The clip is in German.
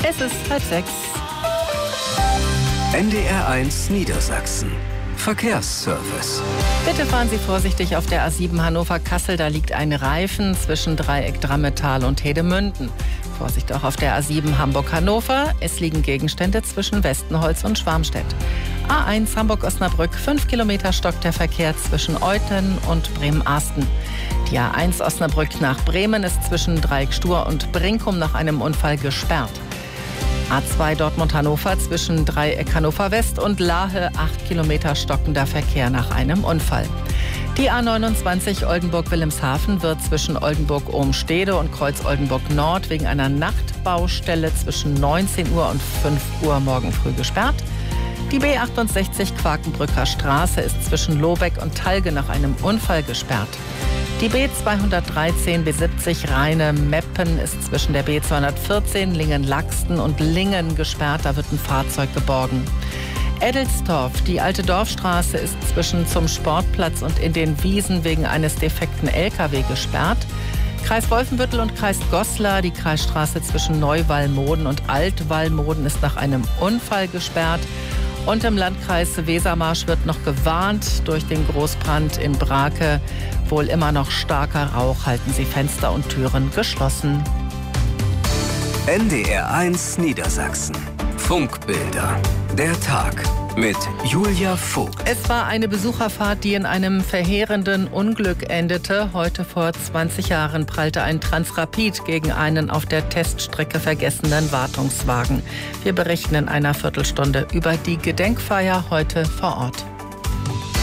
Es ist 5:30. NDR1 Niedersachsen. Verkehrsservice. Bitte fahren Sie vorsichtig auf der A7 Hannover-Kassel. Da liegt ein Reifen zwischen Dreieck Drammetal und Hedemünden. Vorsicht auch auf der A7 Hamburg-Hannover. Es liegen Gegenstände zwischen Westenholz und Schwarmstedt. A1 Hamburg-Osnabrück. 5 Kilometer stockt der Verkehr zwischen Euthen und Bremen-Arsten. Die A1 Osnabrück nach Bremen ist zwischen Dreieck Stur und Brinkum nach einem Unfall gesperrt. A2 Dortmund-Hannover zwischen Dreieck Hannover West und Lahe 8 Kilometer stockender Verkehr nach einem Unfall. Die A29 Oldenburg-Wilhelmshaven wird zwischen Oldenburg-Ohmstede und Kreuz-Oldenburg-Nord wegen einer Nachtbaustelle zwischen 19 Uhr und 5 Uhr morgen früh gesperrt. Die B68 Quakenbrücker Straße ist zwischen Lobeck und Talge nach einem Unfall gesperrt. Die B213 B70 Rheine-Meppen ist zwischen der B214 Lingen-Laxten und Lingen gesperrt. Da wird ein Fahrzeug geborgen. Eddelstorf, die alte Dorfstraße, ist zwischen zum Sportplatz und in den Wiesen wegen eines defekten LKW gesperrt. Kreis Wolfenbüttel und Kreis Goslar, die Kreisstraße zwischen Neuwallmoden und Altwallmoden ist nach einem Unfall gesperrt. Und im Landkreis Wesermarsch wird noch gewarnt durch den Großbrand in Brake. Wohl immer noch starker Rauch, halten Sie Fenster und Türen geschlossen. NDR1 Niedersachsen. Funkbilder. Der Tag mit Julia Vogt. Es war eine Besucherfahrt, die in einem verheerenden Unglück endete. Heute vor 20 Jahren prallte ein Transrapid gegen einen auf der Teststrecke vergessenen Wartungswagen. Wir berichten in einer Viertelstunde über die Gedenkfeier heute vor Ort.